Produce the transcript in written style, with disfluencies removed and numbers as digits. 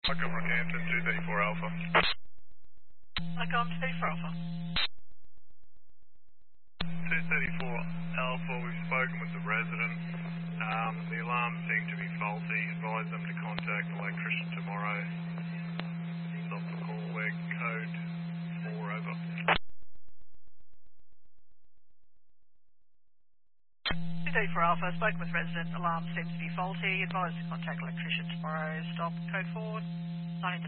Welcome, Rockhampton, 234 Alpha. Welcome, 234 Alpha. 234 Alpha, we've spoken with the resident. The alarms seem to be faulty. Advise them to contact the electrician tomorrow. Stop the call. We're code 4 over. 234 Alpha, spoken with resident. Alarm seems to be faulty. Advise to contact electrician tomorrow. Stop code 4. 90